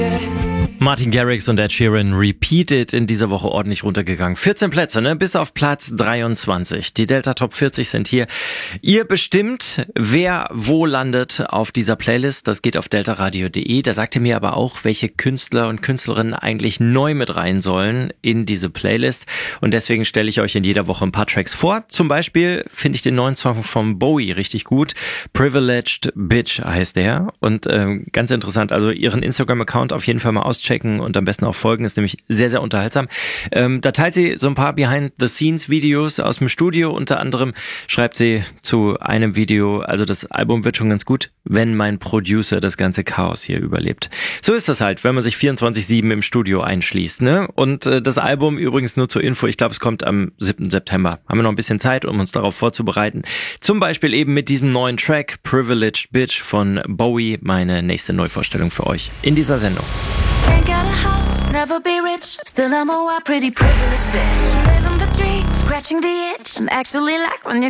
Martin Garrix und Ed Sheeran Repeated in dieser Woche ordentlich runtergegangen. 14 Plätze, bis auf Platz 23. Die Delta Top 40 sind hier. Ihr bestimmt, wer wo landet auf dieser Playlist. Das geht auf deltaradio.de. Da sagt ihr mir aber auch, welche Künstler und Künstlerinnen eigentlich neu mit rein sollen in diese Playlist. Und deswegen stelle ich euch in jeder Woche ein paar Tracks vor. Zum Beispiel finde ich den neuen Song von Bowie richtig gut. Privileged Bitch heißt der. Und ganz interessant, also ihren Instagram-Account auf jeden Fall mal auschecken und am besten auch folgen, ist nämlich sehr, sehr unterhaltsam. Da teilt sie so ein paar Behind-the-Scenes-Videos aus dem Studio. Unter anderem schreibt sie zu einem Video, also das Album wird schon ganz gut, wenn mein Producer das ganze Chaos hier überlebt. So ist das halt, wenn man sich 24/7 im Studio einschließt, ne? Und das Album übrigens nur zur Info, ich glaube, es kommt am 7. September. Haben wir noch ein bisschen Zeit, um uns darauf vorzubereiten. Zum Beispiel eben mit diesem neuen Track Privileged Bitch von Bowie, meine nächste Neuvorstellung für euch in dieser Sendung. Ain't got a house, never be rich. Still I'm a pretty privileged bitch. Living the dream, scratching the itch. And actually like when you